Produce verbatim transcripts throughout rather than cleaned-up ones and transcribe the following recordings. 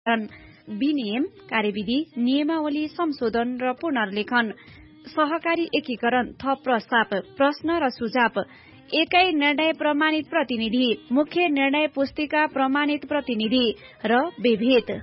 विनियम, कार्यविधि, नियमावली संशोधन र पुनर्लेखन, सहकारी एकीकरण, थप प्रस्ताव, प्रश्न र सुझाव, एकै निर्णय प्रमाणित प्रतिनिधि, मुख्य निर्णय पुस्तिका प्रमाणित प्रतिनिधि र विभेद।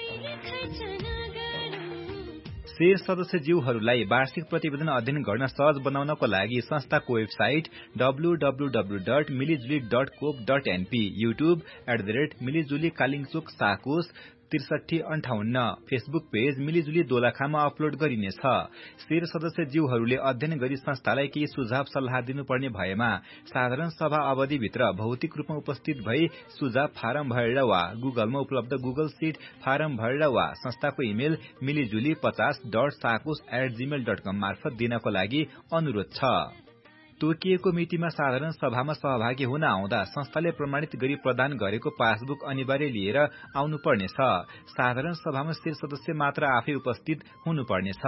शेर सदस्यज्यूहरूलाई वार्षिक प्रतिवेदन अध्ययन गर्न सहज बनाउनको लागि संस्थाको website W W W dot मिलिजुली dot cope dot NP, YouTube at the rate मिलिजुली कालिङचोक साकोस त्रिसठी अन्ठाउन्न, फेसबुक पेज मिलिजुली दोलखामा अपलोड गरिनेछ। शेर सदस्यज्यूहरूले अध्ययन गरी संस्थालाई केही सुझाव सल्लाह दिनुपर्ने भएमा साधारण सभा अवधिभित्र भौतिक रूपमा उपस्थित भई सुझाव फारम भरेर वा गुगलमा उपलब्ध गुगल सीट फारम भरेर वा संस्थाको इमेल मिलिजुली पचास डट साकोस एट जीमेल डट कम मार्फत दिनको लागि अनुरोध छ। तोकिएको मितिमा साधारण सभामा सहभागी हुन आउँदा संस्थाले प्रमाणित गरी प्रदान गरेको पासबुक अनिवार्य लिएर आउनुपर्नेछ। साधारण सभामा शेर सदस्य मात्र आफै उपस्थित हुनुपर्नेछ।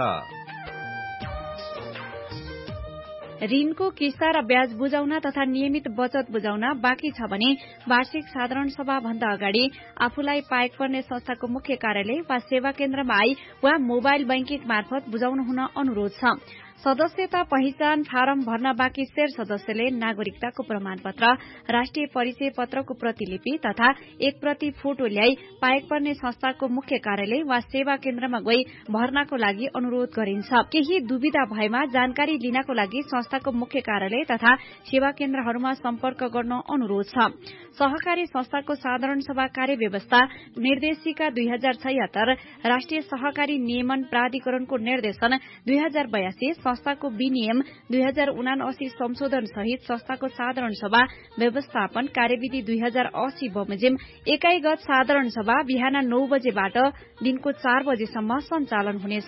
ऋणको किस्ता र ब्याज बुझाउन तथा नियमित बचत बुझाउन बाँकी छ भने वार्षिक साधारण सभा भन्दा अगाडि आफूलाई पाएक पर्ने संस्थाको मुख्य कार्यालय वा सेवा केन्द्रमा आई वा मोबाइल बैंकिङ मार्फत बुझाउनु हुन अनुरोध छ। सदस्यता पहिचान फारम भर्न बाँकी शेर सदस्यले नागरिकताको प्रमाणपत्र, राष्ट्रिय परिचय पत्रको प्रतिलिपि तथा एक प्रति फोटो ल्याई पाएक पर्ने संस्थाको मुख्य कार्यालय वा सेवा केन्द्रमा गई भर्नाको लागि अनुरोध गरिन्छ। केही दुविधा भएमा जानकारी लिनको लागि संस्थाको मुख्य कार्यालय तथा सेवा केन्द्रहरूमा सम्पर्क गर्न अनुरोध छ। सहकारी संस्थाको साधारण सभा कार्य व्यवस्था निर्देशिका दुई हजार छयत्तर, राष्ट्रिय सहकारी नियमन प्राधिकरणको निर्देशन दुई हजार बयासी, संस्थाको विनियम दुई हजार उनासी संशोधन सहित संस्थाको साधारण सभा व्यवस्थापन कार्यविधि दुई हजार अस्सी बमोजिम एकाइगत साधारण सभा बिहान नौ बजेबाट दिनको चार बजेसम्म सञ्चालन हुनेछ।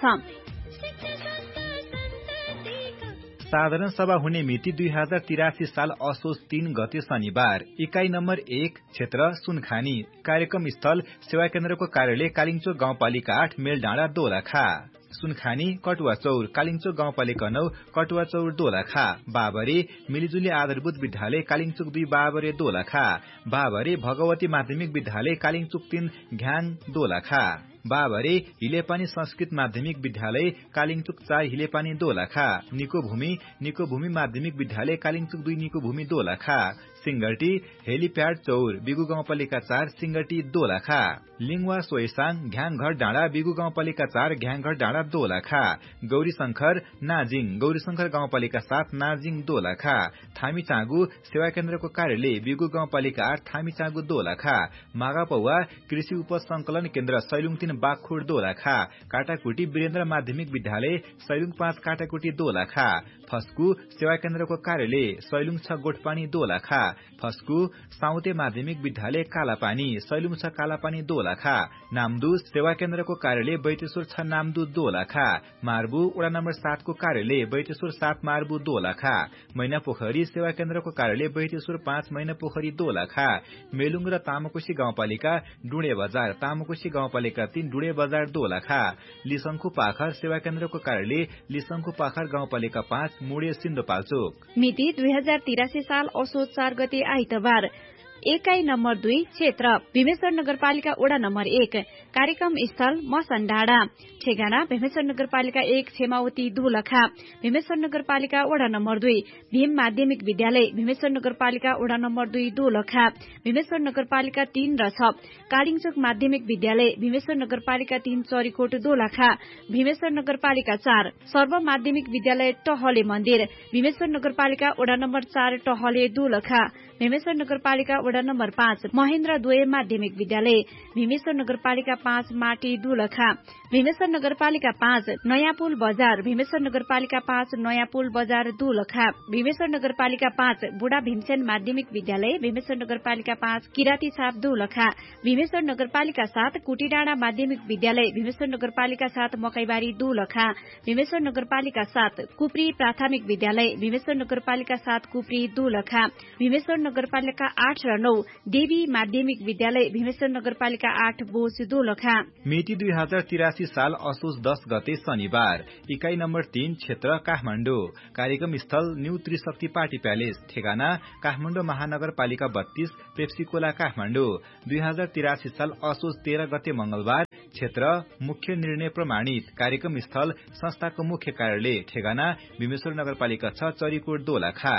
साधारण सभा हुने मिति दुई हजार तिरासी साल असोज तीन गते शनिबार। इकाई नम्बर एक, क्षेत्र सुनखानी, कार्यक्रम स्थल सेवा केन्द्रको कार्यालय कालिङचोक गाउँपालिका आठ, मेलडाँडा दोलखा। सुनखानी कटुवा चौर, कालिङचोक गाउँपालिका नौ, कटुवा चौर दोलखा। बाबरे मिलिजुली आधारभूत विद्यालय कालिङचोक दुई, बाबरे दोलखा। बाबरे भगवती माध्यमिक विद्यालय कालिङचोक तीन, घ्याङ दोलखा। बाबरे हिलेपानी संस्कृत माध्यमिक विद्यालय कालिङचोक चार, हिलेपानी दोलखा। निको भूमि निको भूमि माध्यमिक विद्यालय कालिङचोक दुई, निको भूमि दोलखा। सिंगटी हेलिप्याड चौर, बिगु गाउँपालिका चार, सिंगटी दोलखा। लिङवा सोयसाङ घ्याङघर डाँडा, बिगु गाउँपालिका चार, घ्याङघर डाँडा दोलखा। गौरी शंकर नाजिङ, गौरी शंकर गाउँपालिका सात, नाजिङ दोलखा। थामी चाँगु सेवा केन्द्रको कार्यालय बिगु गाउँपालिका आठ, थामी चाँगु दोलखा। मागापौवा कृषि उपज संकलन केन्द्र सैलुङ तीन, बागखोड दोलखा। काटाकुटी वीरेन्द्र माध्यमिक विद्यालय सैलुङ पाँच, काटाकुटी दोलखा। फस्कु सेवा केन्द्रको कार्यालय सैलुङ छ, गोठपानी दोलखा। फस्कु साउते माध्यमिक विद्यालय कालापानी सैलुङ छ, कालापानी दोलखा। नामदु सेवा केन्द्रको कार्यालय बैतेश्वर छ, नामदु दोलखा। मार्बु वडा नम्बर सात को कार्यालय बैतेश्वर सात, मार्बु दोलखा। मैना पोखरी सेवा केन्द्रको कार्यालय बैतेश्वर पाँच, मैना पोखरी दोलखा। मेलुङ र तामाकोशी गाउँपालिका डुडे बजार, तामाकोशी गाउँपालिका तीन, डुडे बजार दोलखा। लिसंखु पाखर सेवा केन्द्रको कार्यालय लिसंखु पाखर गाउँपालिका पाँच, मुडे सिन्धुपाल्चोक। मिति दुई हजार तिरासी साल असोज चार गते आइतबार। एकाई नम्बर दुई, क्षेत्र भीमेश्वर नगरपालिका वडा नम्बर एक, कार्यक्रम स्थल मसनडाँडा। ठेगाना भीमेश्वर नगरपालिका एक, क्षेमावती दोलखा। भीमेश्वर नगरपालिका वडा नम्बर दुई, भीम माध्यमिक विद्यालय भीमेश्वर नगरपालिका वडा नम्बर दुई दोलखा। भीमेश्वर नगरपालिका तीन र छ, कालिङचोक माध्यमिक विद्यालय भीमेश्वर नगरपालिका तीन, चरीकोट दोलखा। भीमेश्वर नगरपालिका चार, सर्व माध्यमिक विद्यालय टहले मन्दिर भीमेश्वर नगरपालिका वडा नम्बर चार, टहले दोलखा। भीमेश्वर नगरपालिका वडा नम्बर पाँच, महेन्द्र द्वय माध्यमिक विद्यालय भीमेश्वर नगरपालिका पाँच, माटी दोलखा। भीमेश्वर नगरपालिका पाँच, नयाँ पुल बजार भीमेश्वर नगरपालिका पाँच, नयाँ पुल बजार दोलखा। भीमेश्वर नगरपालिका पाँच, बुढा भीमसेन माध्यमिक विद्यालय भीमेश्वर नगरपालिका पाँच, किराती छाप दोलखा। भीमेश्वर नगरपालिका सात, कुटीडाँडा माध्यमिक विद्यालय भीमेश्वर नगरपालिका सात, मकैबारी दोलखा। भीमेश्वर नगरपालिका सात, कुप्री प्राथमिक विद्यालय भीमेश्वर नगरपालिका सात, कुप्री दोलखा। भीमेश्वर नगरपालिका आठ र नौ देवी माध्यमिक विद्यालय भीमेश्वर नगरपालिका आठ बोझ दोलखा। मिति दुई हजार तिरासी साल असोज दस गते शनिबार इकाई नम्बर तीन क्षेत्र काठमाडौँ कार्यक्रम स्थल न्यू त्रिशक्ति पार्टी प्यालेस ठेगाना काठमाडौँ महानगरपालिका बत्तीस पेप्सीकोला काठमाडौँ दुई हजार तिरासी साल असोज तेह्र गते मंगलबार क्षेत्र मुख्य निर्णय प्रमाणित कार्यक्रम स्थल संस्थाको मुख्य कार्यालय ठेगाना भीमेश्वर नगरपालिका छ चरीकोट दोलखा।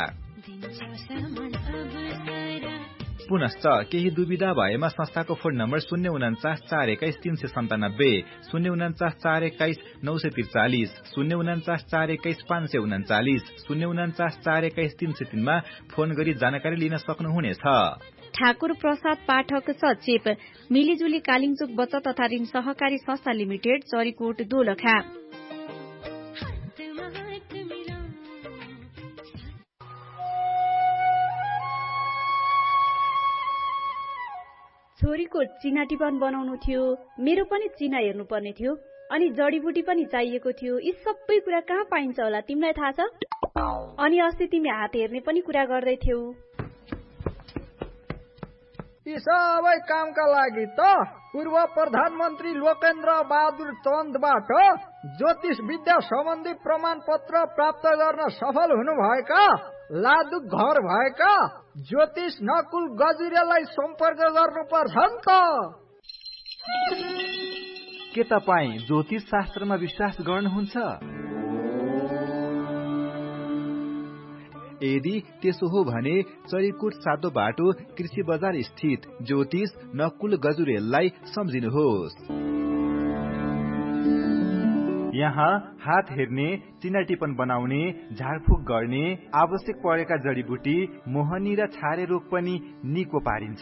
पुनश्च केही दुविधा भएमा संस्थाको फोन नम्बर शून्य उन्चास चार एक्काइस तीन सय सन्तानब्बे शून्य उन्चास चार एक्काइस नौ सय त्रिचालिस शून्य उन्चास चार एक्काइस पाँच सय उन्चालिस शून्य उन्चास चार एक्काइस तीन सय तीनमा फोन गरी जानकारी लिन सक्नुहुनेछ। ठाकुर प्रसाद पाठक सचिव मिलिजुली कालिङचोक बचत तथा ऋण सहकारी संस्था लिमिटेड चरीकोट दोलखा। छोरीको चिना टिपन बनाउनु थियो, मेरो पनि चिना हेर्नु पर्ने थियो, अनि जडीबुटी पनि चाहिएको थियो। यी सबै कुरा कहाँ पाइन्छ होला तिमीलाई थाहा छ? अनि अस्ति तिमी हात हेर्ने पनि कुरा गर्दै थियौ। यी सबै कामका लागि त पूर्व प्रधानमन्त्री लोकेन्द्र बहादुर चन्दबाट ज्योतिष विद्या सम्बन्धी प्रमाण पत्र प्राप्त गर्न सफल हुनुभएका लादुक घर भएका ज्योतिष नकुल गजुरेलाई सम्पर्क गर्नुपर्छ नि त। के तपाईँ ज्योतिष शास्त्रमा विश्वास गर्नुहुन्छ? यदि त्यसो हो भने चरीकोट सातो बाटो कृषि बजार स्थित ज्योतिष नकुल गजुरेललाई सम्झिनुहोस्। यहाँ हात हेर्ने, चिना टिपन बनाउने, झाडफुक गर्ने, आवश्यक परेका जडीबुटी, मोहनी र छारे रोग पनि निको पारिन्छ।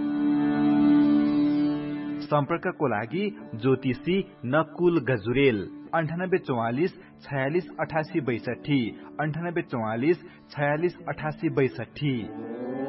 सम्पर्कको लागि ज्योतिषी नकुल गजुरेल अन्ठानब्बे चौवालिस छयालिस अठासी बैसठी अन्ठानब्बे चौवालिस छयालिस अठासी बैसठी।